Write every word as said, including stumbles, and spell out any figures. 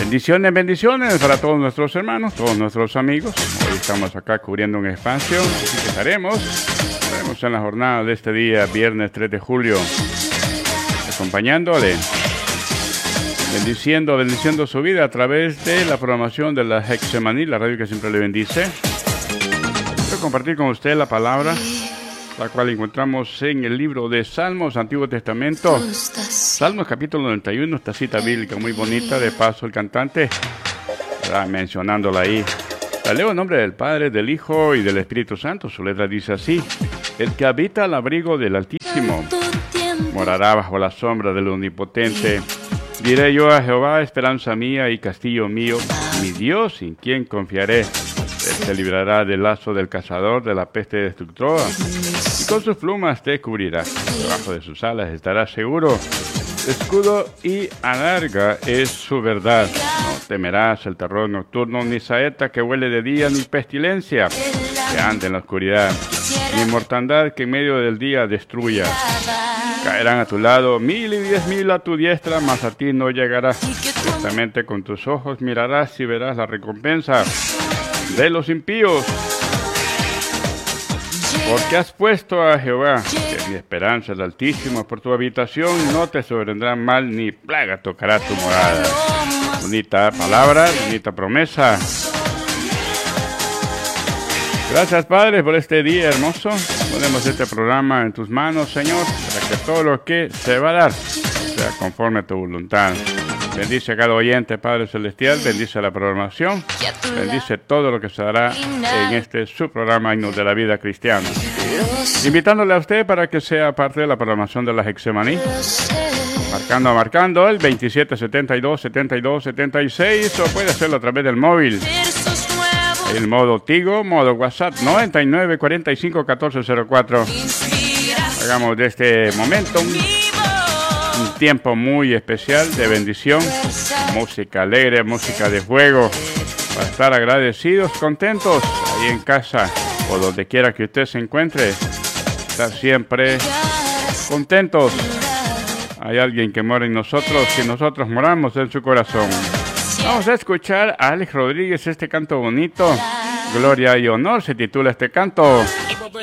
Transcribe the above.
Bendiciones, bendiciones para todos nuestros hermanos, todos nuestros amigos. Hoy estamos acá cubriendo un espacio, así que estaremos, estaremos en la jornada de este día, viernes tres de julio, acompañándole, bendiciendo, bendiciendo su vida a través de la programación de la Hexemaní, la radio que siempre le bendice. Quiero compartir con usted la palabra, la cual encontramos en el libro de Salmos, Antiguo Testamento. Salmos capítulo noventa y uno, esta cita bíblica muy bonita, de paso el cantante, ¿verdad?, mencionándola ahí. La leo en nombre del Padre, del Hijo y del Espíritu Santo. Su letra dice así: el que habita al abrigo del Altísimo morará bajo la sombra del Omnipotente. Diré yo a Jehová, esperanza mía y castillo mío, mi Dios, en quien confiaré. Él te librará del lazo del cazador, de la peste destructora, y con sus plumas te cubrirá. Debajo de sus alas estarás seguro. Escudo y adarga es su verdad. No temerás el terror nocturno, ni saeta que huele de día, ni pestilencia que ande en la oscuridad, ni mortandad que en medio del día destruya. Caerán a tu lado mil y diez mil a tu diestra, mas a ti no llegarás. Ciertamente con tus ojos mirarás y verás la recompensa de los impíos. Porque has puesto a Jehová, que es mi esperanza, el Altísimo, por tu habitación, no te sobrevendrá mal, ni plaga tocará tu morada. Bonita palabra, bonita promesa. Gracias, Padre, por este día hermoso. Ponemos este programa en tus manos, Señor, para que todo lo que se va a dar sea conforme a tu voluntad. Bendice a cada oyente, Padre Celestial. Bendice la programación. Bendice todo lo que se dará en este su programa Himnos de la Vida Cristiana. Invitándole a usted para que sea parte de la programación de la Hexemaní. Marcando, marcando el veintisiete setenta y dos setenta y dos setenta y seis, o puede hacerlo a través del móvil. El modo Tigo, modo WhatsApp, noventa y nueve cuarenta y cinco catorce cero cuatro. Hagamos de este momento un, un tiempo muy especial de bendición. Música alegre, música de fuego, para estar agradecidos, contentos, ahí en casa o donde quiera que usted se encuentre. Estar siempre contentos. Hay alguien que mora en nosotros y nosotros moramos en su corazón. Vamos a escuchar a Alex Rodríguez, este canto bonito, Gloria y Honor, se titula este canto.